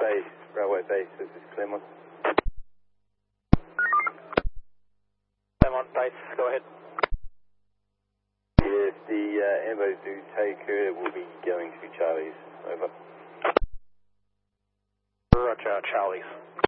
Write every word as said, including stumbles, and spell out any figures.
Base, Railway Base, this is Clement. Clement Base, go ahead. If the uh, Ambos do take her, we'll be going to Charlie's. Over. Roger, Charlie's.